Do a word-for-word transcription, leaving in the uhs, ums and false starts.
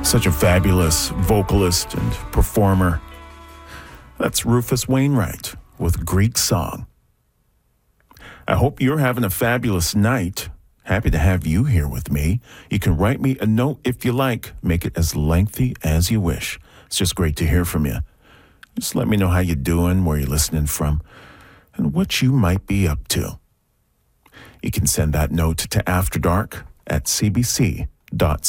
Such a fabulous vocalist and performer. That's Rufus Wainwright with Greek Song. I hope you're having a fabulous night. Happy to have you here with me. You can write me a note if you like. Make it as lengthy as you wish. It's just great to hear from you. Just let me know how you're doing, where you're listening from, and what you might be up to. You can send that note to After Dark at c b c dot